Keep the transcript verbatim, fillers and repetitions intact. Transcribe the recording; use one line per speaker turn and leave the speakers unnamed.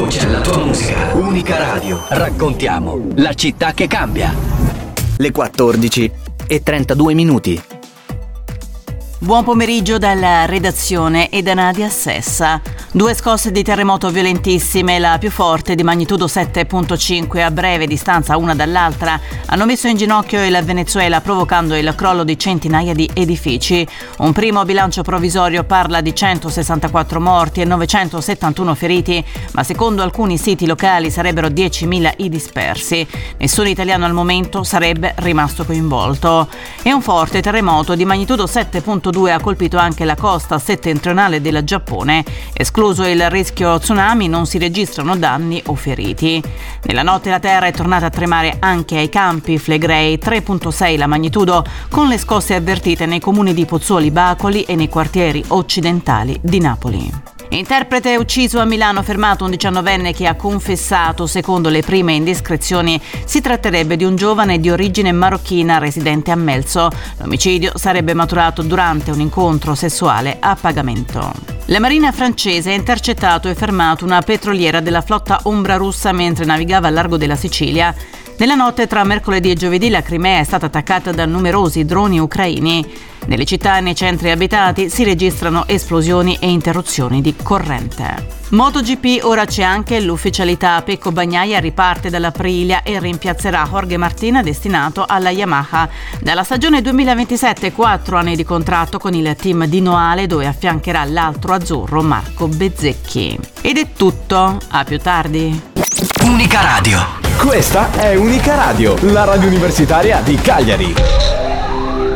voce alla tua musica. Unica Radio. Raccontiamo la città che cambia.
Le quattordici e trentadue minuti.
Buon pomeriggio dalla redazione e da Nadia Sessa. Due scosse di terremoto violentissime, la più forte di magnitudo sette virgola cinque a breve distanza una dall'altra, hanno messo in ginocchio il Venezuela provocando il crollo di centinaia di edifici. Un primo bilancio provvisorio parla di centosessantaquattro morti e novecentosettantuno feriti, ma secondo alcuni siti locali sarebbero diecimila i dispersi. Nessun italiano al momento sarebbe rimasto coinvolto. E un forte terremoto di magnitudo sette virgola due ha colpito anche la costa settentrionale del Giappone. Escluso il rischio tsunami, non si registrano danni o feriti. Nella notte la terra è tornata a tremare anche ai Campi Flegrei, tre virgola sei la magnitudo, con le scosse avvertite nei comuni di Pozzuoli Bacoli e nei quartieri occidentali di Napoli. Interprete ucciso a Milano, fermato un diciannovenne che ha confessato. Secondo le prime indiscrezioni si tratterebbe di un giovane di origine marocchina residente a Melzo. L'omicidio sarebbe maturato durante un incontro sessuale a pagamento. La marina francese ha intercettato e fermato una petroliera della flotta ombra russa mentre navigava al largo della Sicilia. Nella notte tra mercoledì e giovedì la Crimea è stata attaccata da numerosi droni ucraini. Nelle città e nei centri abitati si registrano esplosioni e interruzioni di corrente. MotoGP, ora c'è anche l'ufficialità. Pecco Bagnaia riparte dalla Aprilia e rimpiazzerà Jorge Martin, destinato alla Yamaha. Dalla stagione duemilaventisette, quattro anni di contratto con il team di Noale, dove affiancherà l'altro azzurro Marco Bezzecchi. Ed è tutto, a più tardi.
Unica Radio.
Questa è Unica Radio, la radio universitaria di Cagliari.